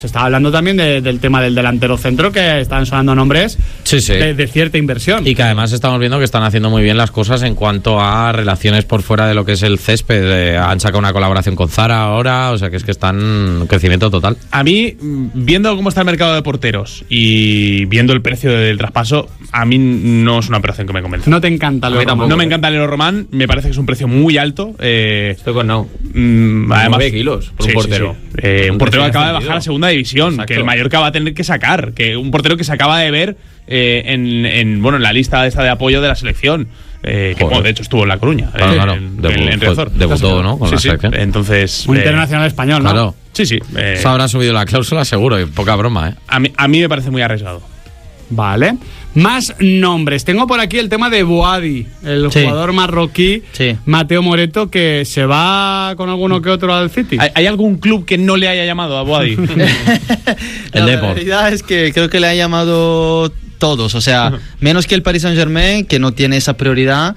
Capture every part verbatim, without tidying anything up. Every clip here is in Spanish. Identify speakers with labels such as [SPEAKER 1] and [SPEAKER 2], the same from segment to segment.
[SPEAKER 1] Se estaba hablando también de, del tema del delantero centro, que están sonando nombres
[SPEAKER 2] sí, sí.
[SPEAKER 1] De, de cierta inversión.
[SPEAKER 2] Y que además estamos viendo que están haciendo muy bien las cosas en cuanto a relaciones por fuera de lo que es el césped. Eh, han sacado una colaboración con Zara ahora, o sea que es que están en crecimiento total.
[SPEAKER 3] A mí, viendo cómo está el mercado de porteros y viendo el precio del traspaso, a mí no es una operación que me convence.
[SPEAKER 1] No te encanta Leo Román.
[SPEAKER 3] No me encanta Leo Román, me parece que es un precio muy alto. Eh,
[SPEAKER 4] Estoy con no.
[SPEAKER 3] Mm, además,
[SPEAKER 4] nueve kilos por
[SPEAKER 3] sí,
[SPEAKER 4] un portero.
[SPEAKER 3] Sí, sí. Eh, un, un portero que acaba de bajar a segunda división,
[SPEAKER 4] Exacto.
[SPEAKER 3] que el Mallorca va a tener que sacar, que un portero que se acaba de ver eh, en, en bueno en la lista esta de apoyo de la selección. Eh, que bueno, de hecho estuvo en La Coruña.
[SPEAKER 2] Claro,
[SPEAKER 3] eh,
[SPEAKER 2] claro.
[SPEAKER 3] En,
[SPEAKER 2] Debu-
[SPEAKER 3] en, en Riazor.
[SPEAKER 2] Debutó, ¿no? Con
[SPEAKER 3] sí,
[SPEAKER 2] la
[SPEAKER 3] sí.
[SPEAKER 2] selección.
[SPEAKER 3] Entonces.
[SPEAKER 1] Un
[SPEAKER 3] eh,
[SPEAKER 1] internacional español, ¿no?
[SPEAKER 2] Claro.
[SPEAKER 3] Sí, sí. Eh,
[SPEAKER 2] Eso habrá subido la cláusula seguro, y poca broma, ¿eh?
[SPEAKER 3] a, mí, a mí me parece muy arriesgado.
[SPEAKER 1] Vale. Más nombres. Tengo por aquí el tema de Boadi, el
[SPEAKER 5] Sí.
[SPEAKER 1] jugador marroquí,
[SPEAKER 5] Sí.
[SPEAKER 1] Mateo Moreto, que se va con alguno que otro al City.
[SPEAKER 3] ¿Hay, hay algún club que no le haya llamado a Boadi?
[SPEAKER 2] El
[SPEAKER 5] La
[SPEAKER 2] Depor.
[SPEAKER 5] realidad es que creo que le ha llamado todos, o sea, menos que el Paris Saint-Germain, que no tiene esa prioridad,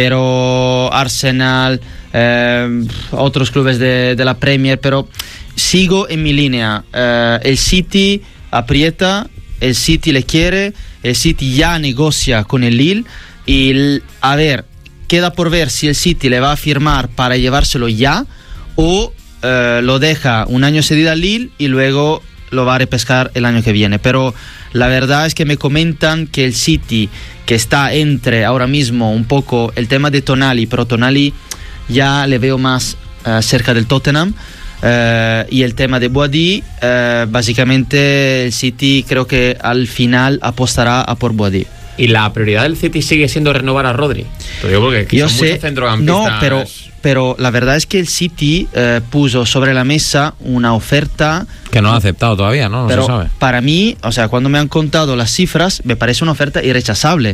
[SPEAKER 5] pero Arsenal, eh, otros clubes de, de la Premier, pero sigo en mi línea. Eh, el City aprieta, el City le quiere, el City ya negocia con el Lille y l- a ver, queda por ver si el City le va a firmar para llevárselo ya o eh, lo deja un año cedido al Lille y luego lo va a repescar el año que viene. Pero la verdad es que me comentan que el City, que está entre ahora mismo un poco el tema de Tonali, pero Tonali ya le veo más uh, cerca del Tottenham, uh, y el tema de Boadi, uh, básicamente el City creo que al final apostará a por Boadi.
[SPEAKER 4] Y la prioridad del City sigue siendo renovar a Rodri. Lo digo porque
[SPEAKER 5] Yo
[SPEAKER 4] son
[SPEAKER 5] sé,
[SPEAKER 4] muchos centrocampistas.
[SPEAKER 5] no, pero, pero la verdad es que el City uh, puso sobre la mesa una oferta
[SPEAKER 2] Que no ha aceptado todavía, ¿no? No
[SPEAKER 5] pero
[SPEAKER 2] se sabe.
[SPEAKER 5] para mí, o sea, cuando me han contado las cifras, me parece una oferta irrechazable.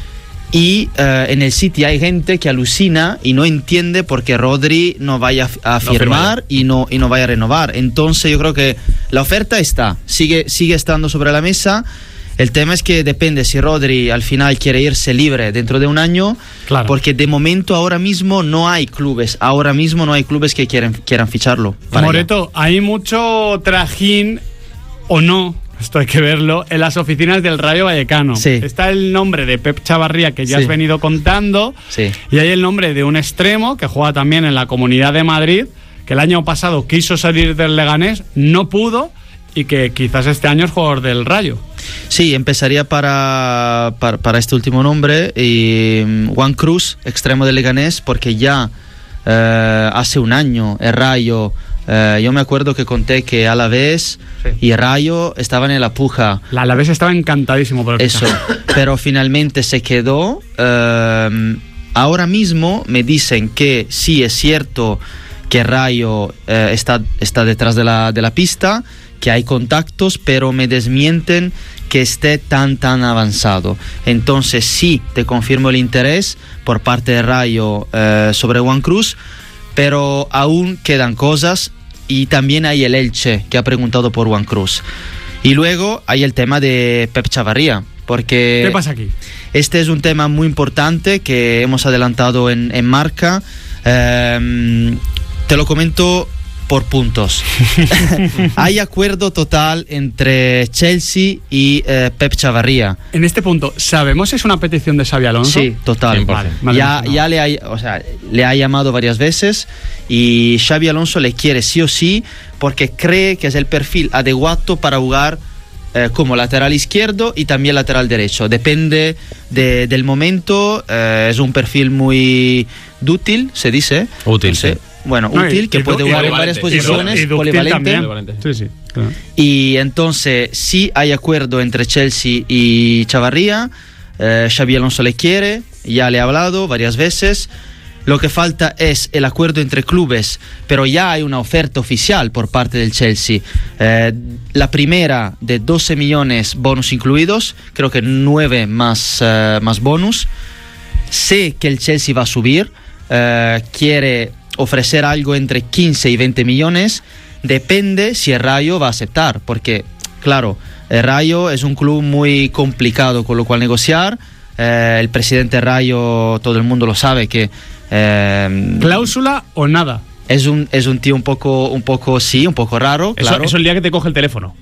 [SPEAKER 5] Y uh, en el City hay gente que alucina y no entiende por qué Rodri no vaya a, a
[SPEAKER 4] No
[SPEAKER 5] firmar y no, y no vaya a renovar. Entonces yo creo que la oferta está, sigue, sigue estando sobre la mesa. El tema es que depende si Rodri al final quiere irse libre dentro de un año,
[SPEAKER 1] Claro.
[SPEAKER 5] porque de momento ahora mismo no hay clubes, ahora mismo no hay clubes que quieran, quieran ficharlo. para
[SPEAKER 1] Moreto, hay mucho trajín, o no, esto hay que verlo, en las oficinas del Rayo Vallecano.
[SPEAKER 5] Sí.
[SPEAKER 1] Está el nombre de Pep Chavarría, que ya
[SPEAKER 5] Sí.
[SPEAKER 1] has venido contando,
[SPEAKER 5] Sí.
[SPEAKER 1] y hay el nombre de un extremo que juega también en la Comunidad de Madrid, que el año pasado quiso salir del Leganés, no pudo, y que quizás este año es jugador del Rayo.
[SPEAKER 5] Sí, empezaría para, para, para este último nombre, y mm, Juan Cruz, extremo de Leganés, porque ya eh, hace un año el Rayo, eh, yo me acuerdo que conté que Alavés
[SPEAKER 1] Sí.
[SPEAKER 5] y Rayo estaban en la puja,
[SPEAKER 1] La Alavés estaba encantadísimo por el
[SPEAKER 5] eso,
[SPEAKER 1] fichaje.
[SPEAKER 5] pero finalmente se quedó. eh, ahora mismo me dicen que sí es cierto que Rayo eh, está, está detrás de la, de la pista, que hay contactos, pero me desmienten que esté tan tan avanzado. Entonces sí, te confirmo el interés por parte de Rayo eh, sobre Juan Cruz, pero aún quedan cosas, y también hay el Elche, que ha preguntado por Juan Cruz. Y luego hay el tema de Pep Chavarría, porque
[SPEAKER 1] ¿Qué pasa aquí?
[SPEAKER 5] este es un tema muy importante que hemos adelantado en, en Marca. Eh, te lo comento por puntos. Hay acuerdo total entre Chelsea y eh, Pep Chavarría.
[SPEAKER 1] En este punto, ¿sabemos si es una petición de Xabi Alonso?
[SPEAKER 5] Sí, total.
[SPEAKER 2] cien por ciento.
[SPEAKER 1] Vale,
[SPEAKER 5] ya
[SPEAKER 1] vale, no.
[SPEAKER 5] ya le, ha, o sea, le ha llamado varias veces y Xabi Alonso le quiere sí o sí porque cree que es el perfil adecuado para jugar eh, como lateral izquierdo y también lateral derecho. Depende de, del momento. Eh, es un perfil muy dútil, se dice.
[SPEAKER 2] Útil,
[SPEAKER 5] No sé.
[SPEAKER 2] sí.
[SPEAKER 5] Bueno,
[SPEAKER 1] No, y-
[SPEAKER 5] útil, que
[SPEAKER 1] y
[SPEAKER 5] puede
[SPEAKER 1] du- y
[SPEAKER 5] jugar en
[SPEAKER 4] polivalente.
[SPEAKER 5] varias
[SPEAKER 4] Y du-
[SPEAKER 5] posiciones,
[SPEAKER 1] Y dúctil
[SPEAKER 5] polivalente.
[SPEAKER 1] también.
[SPEAKER 4] Polivalente.
[SPEAKER 1] Sí, sí. claro.
[SPEAKER 5] Y entonces sí hay acuerdo entre Chelsea y Chavarría. eh, Xabi Alonso le quiere, ya le ha hablado varias veces. Lo que falta es el acuerdo entre clubes, pero ya hay una oferta oficial por parte del Chelsea. Eh, la primera de doce millones, bonus incluidos, creo que nueve más, eh, más bonus. Sé que el Chelsea va a subir, eh, quiere ofrecer algo entre quince y veinte millones. Depende si el Rayo va a aceptar, porque, claro, el Rayo es un club muy complicado con lo cual negociar. Eh, el presidente Rayo, todo el mundo lo sabe, que... Eh,
[SPEAKER 1] ¿Cláusula o nada?
[SPEAKER 5] Es un, es un tío un poco, un poco, sí, un poco raro,
[SPEAKER 3] Eso,
[SPEAKER 5] claro.
[SPEAKER 3] eso el día que te coge el teléfono.